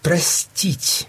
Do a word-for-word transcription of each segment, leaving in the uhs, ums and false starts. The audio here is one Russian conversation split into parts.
простить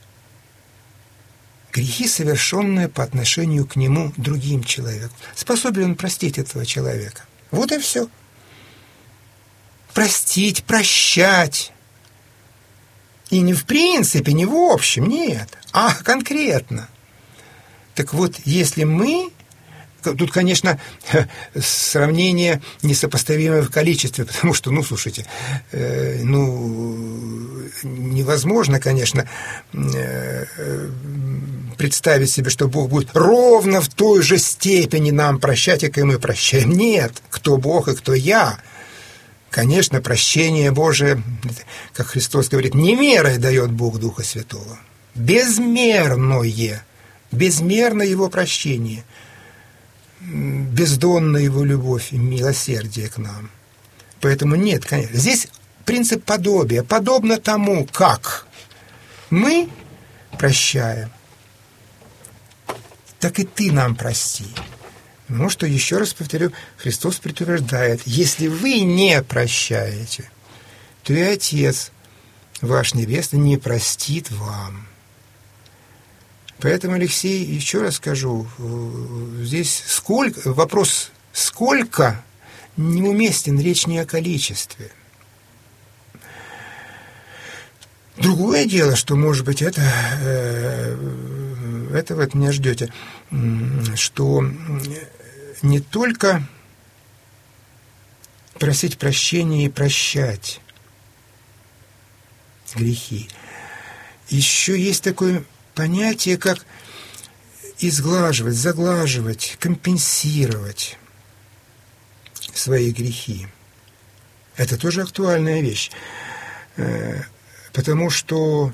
грехи, совершенные по отношению к нему другим человеком. Способен он простить этого человека. Вот и все. Простить, прощать. И не в принципе, не в общем, нет, а конкретно. Так вот, если мы... Тут, конечно, сравнение несопоставимое в количестве, потому что, ну, слушайте, э, ну, невозможно, конечно, э, представить себе, что Бог будет ровно в той же степени нам прощать, как и мы прощаем. Нет, кто Бог и кто я. Конечно, прощение Божие, как Христос говорит, не мерой дает Бог Духа Святого. Безмерное, безмерно Его прощение. Бездонная Его любовь и милосердие к нам. Поэтому нет, конечно. Здесь принцип подобия. Подобно тому, как мы прощаем, так и ты нам прости. Ну что, еще раз повторю, Христос предупреждает, если вы не прощаете, то и Отец ваш Небесный не простит вам. Поэтому, Алексей, еще раз скажу, здесь сколько, вопрос «сколько» неуместен, речь не о количестве. Другое дело, что, может быть, это, этого от меня ждете, что не только просить прощения и прощать грехи, еще есть такое понятие, как изглаживать, заглаживать, компенсировать свои грехи. Это тоже актуальная вещь, потому что,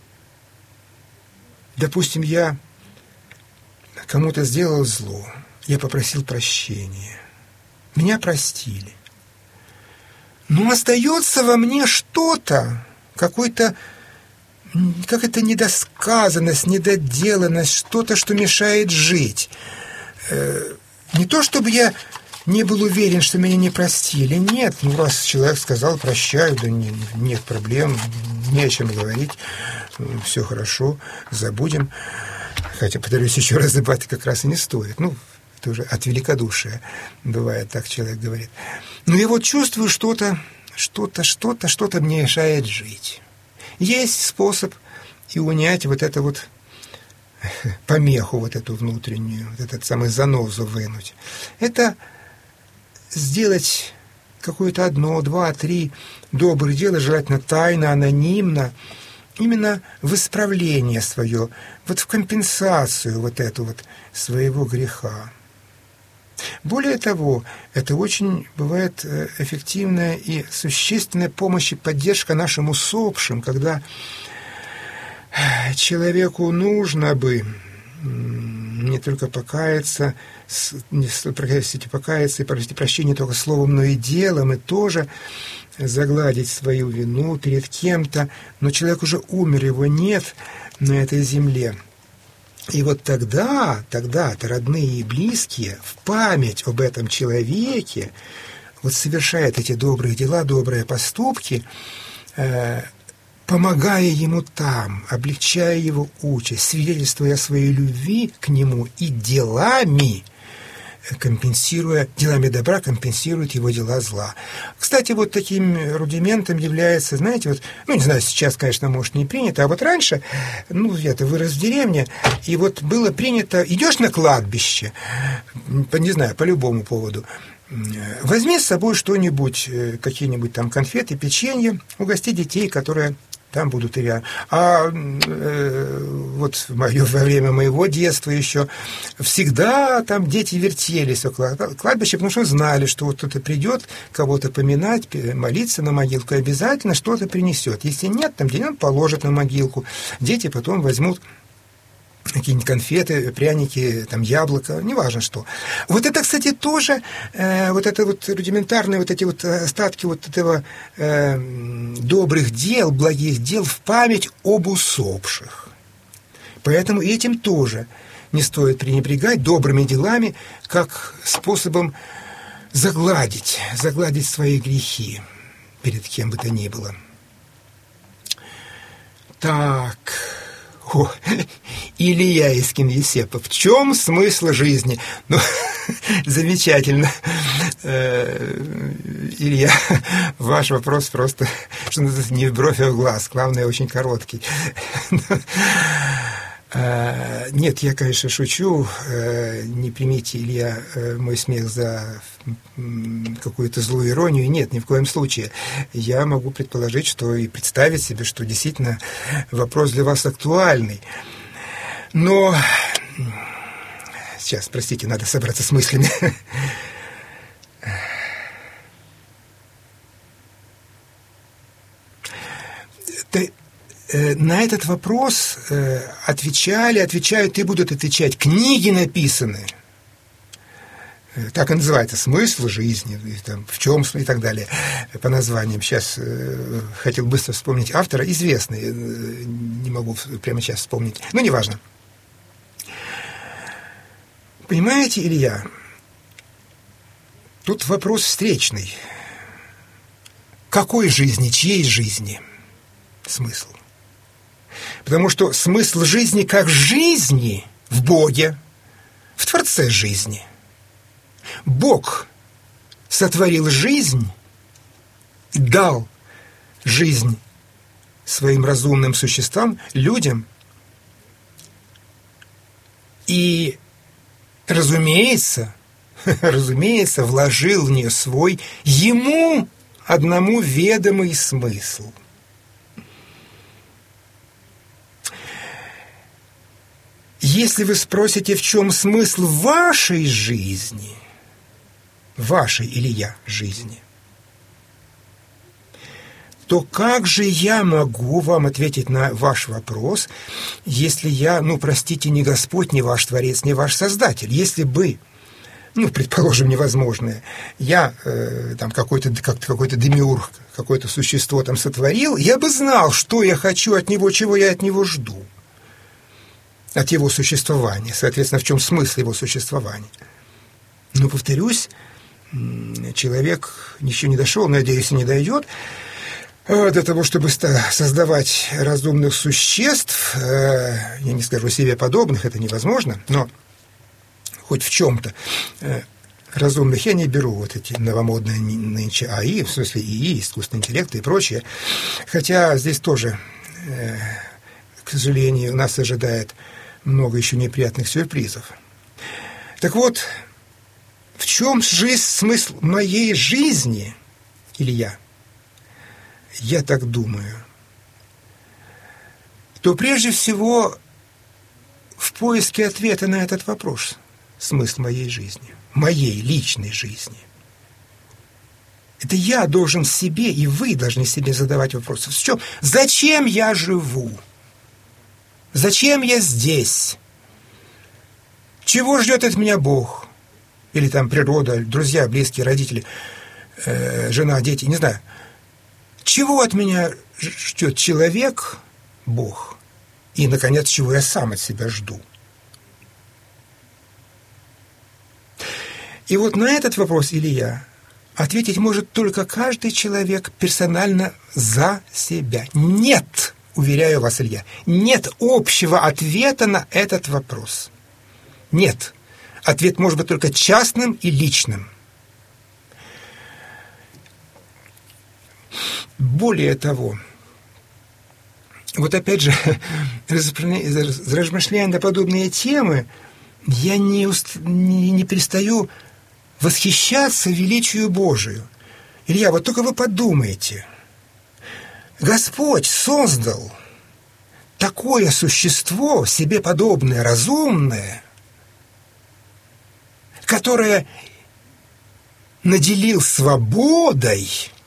допустим, я кому-то сделал зло, я попросил прощения, меня простили, но остается во мне что-то, какой-то как это недосказанность, недоделанность, что-то, что мешает жить. Не то, чтобы я не был уверен, что меня не простили. Нет, ну раз человек сказал «прощаю», да не, нет проблем, не о чем говорить, все хорошо, забудем. Хотя, повторюсь еще раз, забывать как раз и не стоит. Ну, это уже от великодушия бывает, так человек говорит. Но я вот чувствую что-то, что-то, что-то, что-то мне мешает жить. Есть способ и унять вот эту вот помеху, вот эту внутреннюю, вот этот самый занозу вынуть. Это сделать какое-то одно, два, три добрые дела, желательно тайно, анонимно, именно в исправление свое, вот в компенсацию вот эту вот своего греха. Более того, это очень бывает эффективная и существенная помощь и поддержка нашим усопшим, когда человеку нужно бы не только покаяться, не простите, покаяться и просить прощения только словом, но и делом, и тоже загладить свою вину перед кем-то, но человек уже умер, его нет на этой земле. И вот тогда, тогда-то родные и близкие в память об этом человеке вот совершают эти добрые дела, добрые поступки, э, помогая ему там, облегчая его участь, свидетельствуя о своей любви к нему и делами, компенсируя, делами добра компенсирует его дела зла. Кстати, вот таким рудиментом является, знаете, вот, ну, не знаю, сейчас, конечно, может, не принято, а вот раньше, ну, я-то вырос в деревне, и вот было принято, идешь на кладбище, не знаю, по любому поводу, возьми с собой что-нибудь, какие-нибудь там конфеты, печенье, угости детей, которые там будут и рядом. А э, вот в моё, во время моего детства еще всегда там дети вертелись около кладбища, потому что знали, что вот кто-то придет кого-то поминать, молиться на могилку, и обязательно что-то принесет. Если нет, там где-нибудь положат на могилку. Дети потом возьмут какие-нибудь конфеты, пряники, там, яблоко, неважно что. Вот это, кстати, тоже, э, вот это вот рудиментарные вот эти вот остатки вот этого э, добрых дел, благих дел в память об усопших. Поэтому этим тоже не стоит пренебрегать, добрыми делами, как способом загладить, загладить свои грехи перед кем бы то ни было. Так, о, Илья из Кингисеппа. В чем смысл жизни? Ну, замечательно. Илья, ваш вопрос просто, что называется, не в бровь, а в глаз. Главное, очень короткий. Нет, я, конечно, шучу. Не примите, Илья, мой смех за какую-то злую иронию. Нет, ни в коем случае. Я могу предположить, что и представить себе, что действительно вопрос для вас актуальный. Но... Сейчас, простите, надо собраться с мыслями. Ты... На этот вопрос отвечали, отвечают и будут отвечать. Книги написаны. Так и называется «Смысл жизни», там, в чем и так далее, по названиям. Сейчас хотел быстро вспомнить автора, известный, не могу прямо сейчас вспомнить, но неважно. Понимаете, Илья, тут вопрос встречный. Какой жизни, чьей жизни смысл? Потому что смысл жизни как жизни в Боге, в Творце жизни. Бог сотворил жизнь и дал жизнь своим разумным существам, людям. И, разумеется, разумеется, вложил в нее свой ему одному ведомый смысл. Если вы спросите, в чем смысл вашей жизни, вашей, Илья, жизни, то как же я могу вам ответить на ваш вопрос, если я, ну, простите, не Господь, не ваш Творец, не ваш Создатель? Если бы, ну, предположим, невозможное, я э, там какой-то, как, какой-то демиург, какое-то существо там сотворил, я бы знал, что я хочу от него, чего я от него жду. От его существования, соответственно, в чем смысл его существования. Но, повторюсь, человек еще не дошел, надеюсь, и не дойдет до того, чтобы создавать разумных существ, я не скажу себе подобных, это невозможно, но хоть в чем-то разумных я не беру вот эти новомодные нынче АИ, в смысле ИИ, искусственный интеллект и прочее, хотя здесь тоже, к сожалению, нас ожидает много еще неприятных сюрпризов. Так вот, в чем жизнь, смысл моей жизни, Илья? Я так думаю. То прежде всего в поиске ответа на этот вопрос, смысл моей жизни, моей личной жизни. Это я должен себе, и вы должны себе задавать вопросы. В чем? Зачем я живу? Зачем я здесь? Чего ждет от меня Бог? Или там природа, друзья, близкие, родители, э, жена, дети, не знаю. Чего от меня ждет человек, Бог? И, наконец, чего я сам от себя жду? И вот на этот вопрос, Илья, ответить может только каждый человек персонально за себя. Нет! Уверяю вас, Илья, нет общего ответа на этот вопрос. Нет. Ответ может быть только частным и личным. Более того, вот опять же, размышляя на подобные темы, я не, уст... не, не перестаю восхищаться величию Божию. Илья, вот только вы подумайте. Господь создал такое существо, себе подобное, разумное, которое наделил свободой,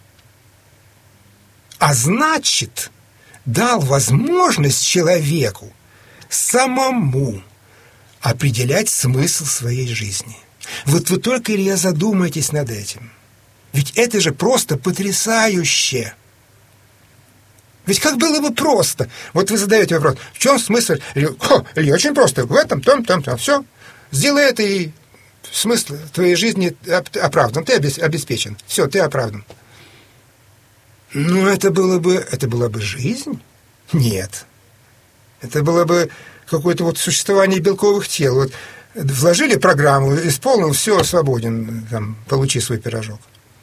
а значит, дал возможность человеку самому определять смысл своей жизни. Вот вы только, Илья, задумайтесь над этим. Ведь это же просто потрясающе. Ведь как было бы просто. Вот вы задаете вопрос, в чем смысл? Илья, очень просто. В этом, том, том, том. Все. Сделай это, и смысл твоей жизни оправдан. Ты обеспечен. Все, ты оправдан. Ну, это было бы, это была бы жизнь. Нет. Это было бы какое-то вот существование белковых тел. Вот вложили программу, исполнил, все, свободен, там, получи свой пирожок.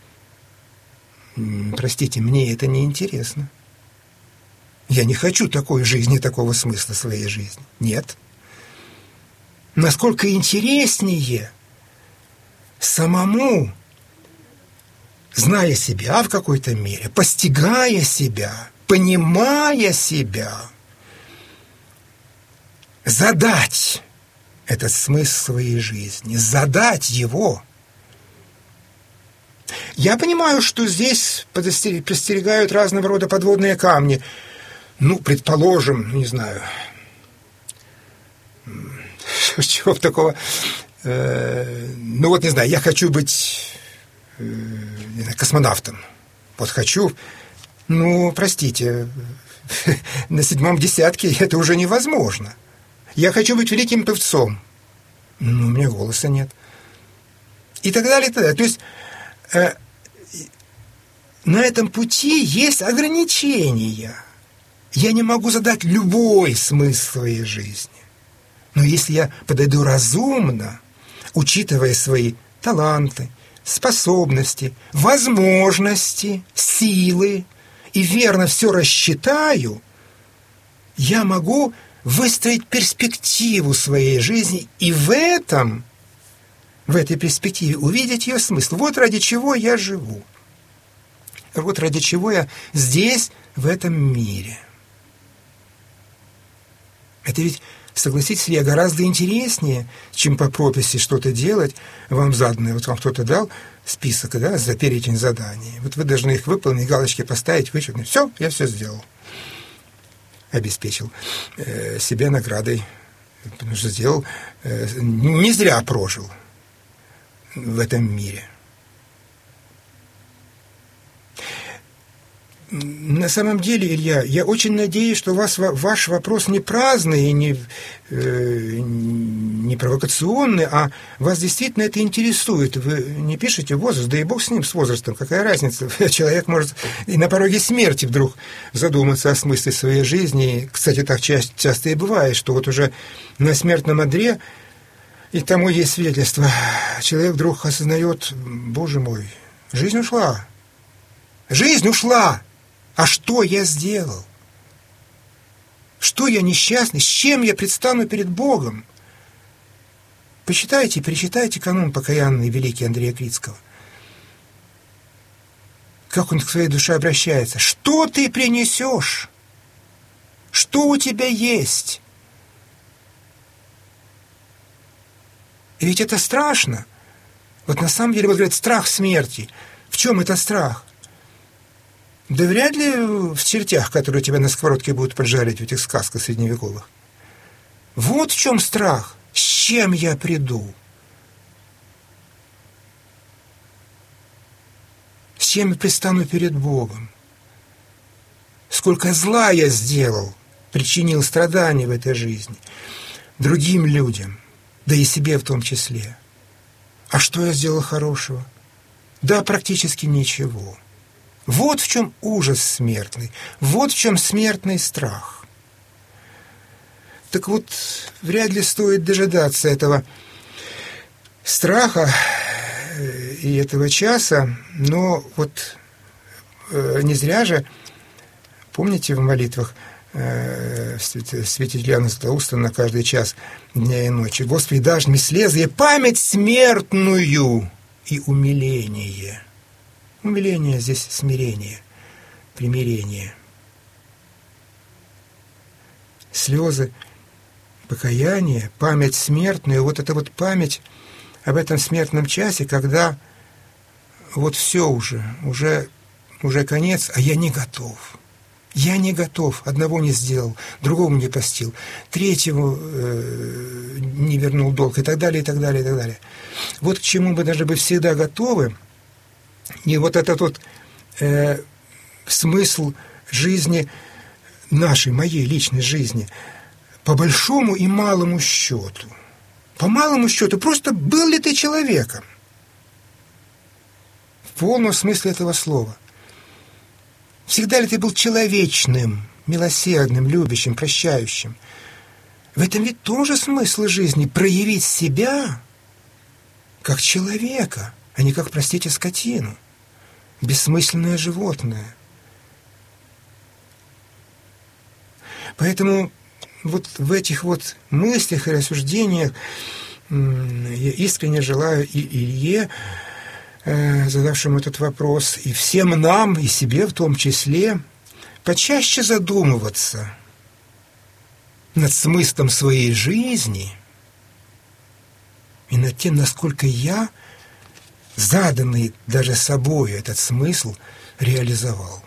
Простите, мне это не интересно. Я не хочу такой жизни, такого смысла своей жизни. Нет. Насколько интереснее самому, зная себя в какой-то мере, постигая себя, понимая себя, задать этот смысл своей жизни, задать его. Я понимаю, что здесь подстерегают разного рода подводные камни. Ну, предположим, не знаю, чего такого, э, ну вот, не знаю, я хочу быть э, не знаю, космонавтом. Вот хочу, ну, простите, на седьмом десятке это уже невозможно. Я хочу быть великим певцом. Ну, у меня голоса нет. И так далее, и так далее. То есть э, на этом пути есть ограничения. Я не могу задать любой смысл своей жизни. Но если я подойду разумно, учитывая свои таланты, способности, возможности, силы, и верно все рассчитаю, я могу выстроить перспективу своей жизни и в этом, в этой перспективе увидеть ее смысл. Вот ради чего я живу. Вот ради чего я здесь, в этом мире. Это ведь, согласитесь ли, гораздо интереснее, чем по прописи что-то делать, вам заданное. Вот вам кто-то дал список, да, за перечень заданий. Вот вы должны их выполнить, галочки поставить, вычеркнуть. Все, я все сделал. Обеспечил э, себя наградой, потому что сделал, э, не зря прожил в этом мире. На самом деле, Илья, я очень надеюсь, что у вас, ваш вопрос не праздный и не, э, не провокационный, а вас действительно это интересует. Вы не пишете возраст, да и бог с ним, с возрастом, какая разница? Человек может и на пороге смерти вдруг задуматься о смысле своей жизни. И, кстати, так часто, часто и бывает, что вот уже на смертном одре, и тому есть свидетельство, человек вдруг осознает: боже мой, жизнь ушла, жизнь ушла! А что я сделал? Что я несчастный? С чем я предстану перед Богом? Почитайте, перечитайте канон покаянный великий Андрея Крицкого. Как он к своей душе обращается. Что ты принесешь? Что у тебя есть? И ведь это страшно. Вот на самом деле, вот говорят, страх смерти. В чем это страх? Да вряд ли в чертях, которые тебя на сковородке будут поджаривать в этих сказках средневековых. Вот в чем страх. С чем я приду? С чем я предстану перед Богом? Сколько зла я сделал, причинил страданий в этой жизни другим людям, да и себе в том числе. А что я сделал хорошего? Да практически ничего. Вот в чем ужас смертный, вот в чем смертный страх. Так вот, вряд ли стоит дожидаться этого страха и этого часа, но вот не зря же, помните в молитвах святителя Иоанна Златоуста на каждый час дня и ночи: «Господи, дашь мне слезы и память смертную и умиление». Умиление здесь смирение, примирение. Слезы, покаяние, память смертную, вот это вот память об этом смертном часе, когда вот все уже, уже, уже конец, а я не готов. Я не готов, одного не сделал, другому не простил, третьему э, не вернул долг и так далее, и так далее, и так далее. Вот к чему мы должны быть всегда готовы. И вот этот вот э, смысл жизни нашей, моей личной жизни, по большому и малому счету. По малому счету, просто был ли ты человеком? В полном смысле этого слова. Всегда ли ты был человечным? милосердным, любящим, прощающим. В этом ведь тоже смысл жизни — проявить себя как человека, а не как, простите, скотину, бессмысленное животное. Поэтому вот в этих вот мыслях и рассуждениях я искренне желаю и Илье, задавшему этот вопрос, и всем нам, и себе в том числе, почаще задумываться над смыслом своей жизни и над тем, насколько я, заданный даже собой, этот смысл реализовал.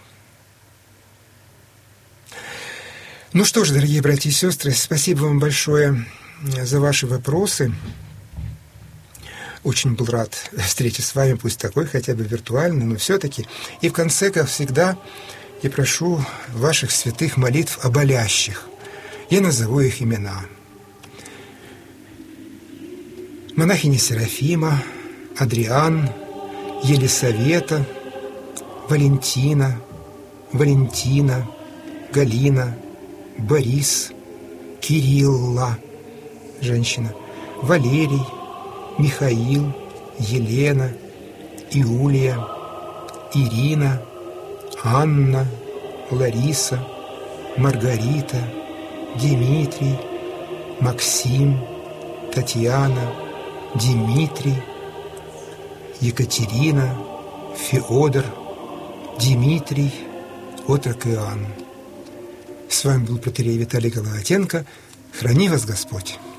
Ну что ж, дорогие братья и сестры, спасибо вам большое за ваши вопросы. Очень был рад встрече с вами, пусть такой, хотя бы виртуальный, но все-таки. И в конце, как всегда, я прошу ваших святых молитв о болящих. Я назову их имена. Монахиня Серафима, Адриан, Елисавета, Валентина, Валентина, Галина, Борис, Кирилла, женщина, Валерий, Михаил, Елена, Иулия, Ирина, Анна, Лариса, Маргарита, Дмитрий, Максим, Татьяна, Дмитрий, Екатерина, Феодор, Дмитрий, отрок Иоанн. С вами был протоиерей Виталий Головатенко. Храни вас Господь!